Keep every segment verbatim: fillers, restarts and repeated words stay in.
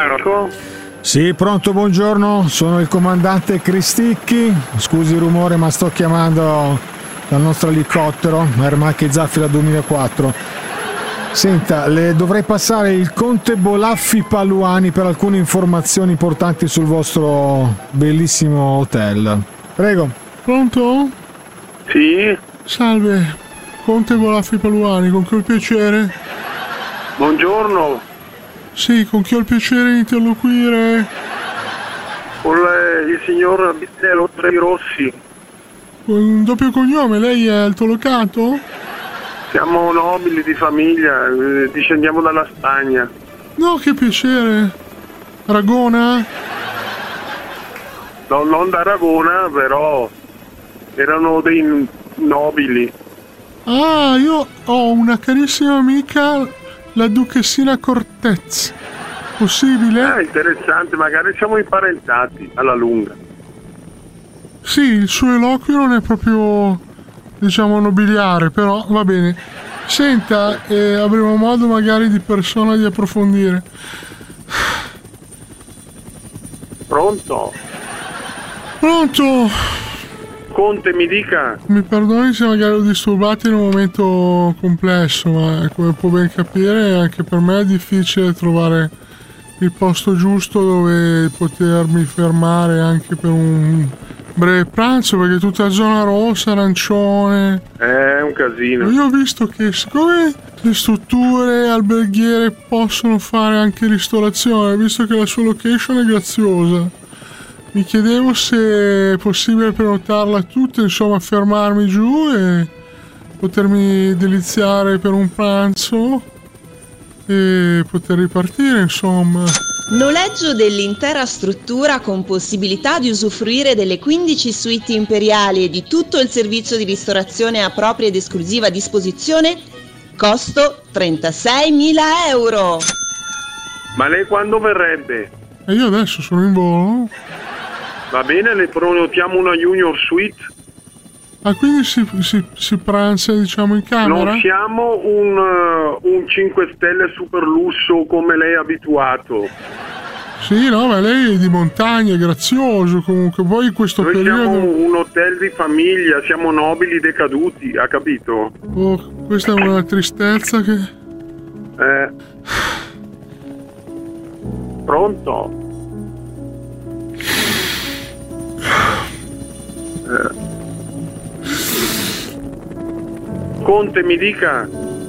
Marco? Sì, pronto, buongiorno, sono il comandante Cristicchi. Scusi il rumore, ma sto chiamando dal nostro elicottero Air Macchi Zaffira duemilaquattro. Senta, le dovrei passare il conte Bolaffi Paluani per alcune informazioni importanti sul vostro bellissimo hotel. Prego. Pronto? Sì? Salve, conte Bolaffi Paluani, con chi ho il piacere? Buongiorno. Sì, con chi ho il piacere di interloquire? Con le, il signor Vitello Rossi. Un doppio cognome, lei è altolocato? Siamo nobili di famiglia, eh, discendiamo dalla Spagna. No, che piacere. Ragona? No, non da Ragona, però erano dei nobili. Ah, io ho una carissima amica, la duchessina Cortez. Possibile? Ah, interessante, magari siamo imparentati alla lunga. Sì, il suo eloquio non è proprio, diciamo, nobiliare, però va bene. Senta, eh, avremo modo magari di persona di approfondire. Pronto? Pronto? Conte, mi dica. Mi perdoni se magari ho disturbato in un momento complesso, ma come può ben capire anche per me è difficile trovare il posto giusto dove potermi fermare anche per un breve pranzo, perché tutta la zona rossa, arancione. È un casino. Io ho visto che siccome le strutture alberghiere possono fare anche ristorazione, visto che la sua location è graziosa, mi chiedevo se è possibile prenotarla tutta, insomma fermarmi giù e potermi deliziare per un pranzo e poter ripartire, insomma. Noleggio dell'intera struttura con possibilità di usufruire delle quindici suite imperiali e di tutto il servizio di ristorazione a propria ed esclusiva disposizione. Costo trentaseimila euro. Ma lei quando verrebbe? E io adesso sono in volo. Va bene, le prenotiamo una junior suite. Ah, quindi si, si, si pranza, diciamo, in camera? Non siamo un, uh, un cinque stelle super lusso come lei è abituato. Sì, no, ma lei è di montagna, è grazioso comunque. Poi in questo Noi periodo... siamo un hotel di famiglia, siamo nobili decaduti, ha capito? Oh, questa è una tristezza che... Eh. Pronto? Eh. Conte, mi dica.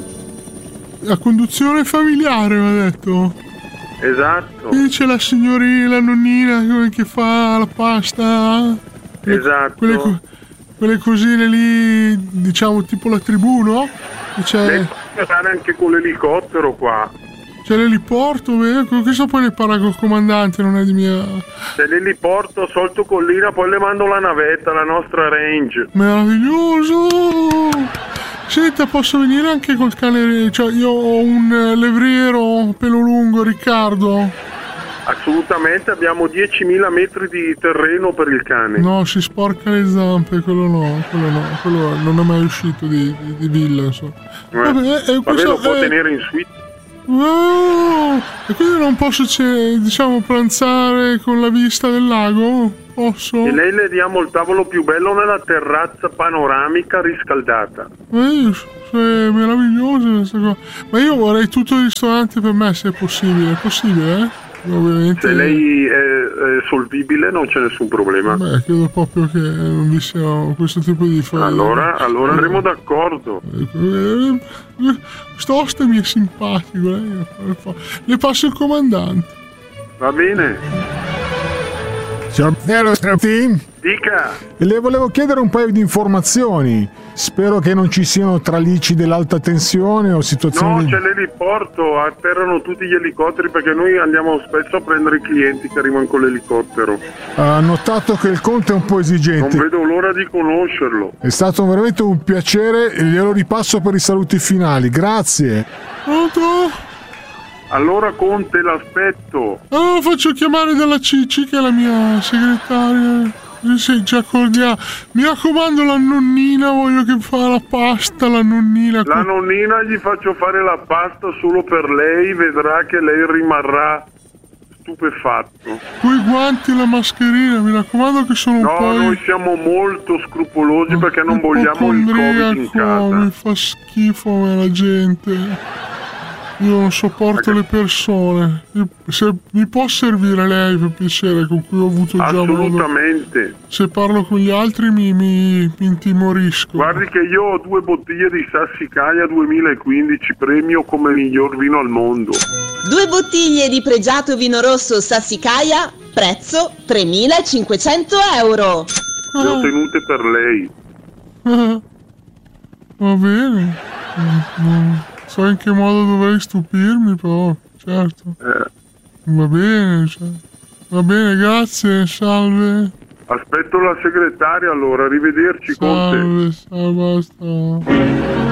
La conduzione familiare, mi ha detto. Esatto. Qui c'è la signorina, la nonnina che fa la pasta. Esatto. Quelle, co- quelle cosine lì, diciamo, tipo la tribù, no? E c'è... Lei può andare anche con l'elicottero qua. C'è l'eliporto, vero? Questo poi ne parla col comandante, non è di mia... Se l'eliporto Solto Collina, poi le mando la navetta, la nostra range. Meraviglioso! Senta, posso venire anche col cane? Cioè, io ho un levriero pelo lungo, Riccardo. Assolutamente, abbiamo diecimila metri di terreno per il cane. No, si sporca le zampe, quello no, quello no, quello non è mai uscito di, di, di villa, insomma. Eh. Vabbè, eh, Vabbè, questo, lo può eh, tenere in suite. Oh, e quindi non posso, diciamo, pranzare con la vista del lago? Posso? E lei le diamo il tavolo più bello nella terrazza panoramica riscaldata. Eh, è meraviglioso questa cosa. Ma io vorrei tutto il ristorante per me, se è possibile. È possibile, eh? Ovviamente. Se lei è, è solvibile non c'è nessun problema. Beh, credo proprio che non vi sia questo tipo di fare. Allora, allora andremo d'accordo. Questo oste mi è simpatico. Eh? Le passo il comandante. Va bene. Signor Vero Stratin? Dica. Le volevo chiedere un paio di informazioni. Spero che non ci siano tralicci dell'alta tensione o situazioni... No, c'è l'eliporto, atterrano tutti gli elicotteri perché noi andiamo spesso a prendere i clienti che arrivano con l'elicottero. Ha notato che il conte è un po' esigente. Non vedo l'ora di conoscerlo. È stato veramente un piacere e glielo ripasso per i saluti finali. Grazie. Pronto? Allora Conte, l'aspetto. Ah, faccio chiamare dalla Cici, che è la mia segretaria. Sì, ci accordiamo. Mi raccomando, la nonnina, voglio che fa la pasta, la nonnina. La nonnina gli faccio fare la pasta solo per lei, vedrà che lei rimarrà stupefatto. Quei guanti e la mascherina, mi raccomando che sono un No, po'... noi siamo molto scrupolosi perché non vogliamo il Covid in casa. Mi fa schifo a me la gente. Io non sopporto le persone. Se mi può servire lei per piacere, con cui ho avuto già modo. Assolutamente. Se parlo con gli altri mi, mi, mi intimorisco. Guardi che io ho due bottiglie di Sassicaia duemilaquindici, premio come miglior vino al mondo. Due bottiglie di pregiato vino rosso Sassicaia, prezzo tremilacinquecento euro. Le ho tenute per lei. Ah, va bene. Non so in che modo dovrei stupirmi, però, certo. Eh. Va bene, cioè. Va bene, grazie, salve. Aspetto la segretaria allora, arrivederci Conte. Salve, salve, basta.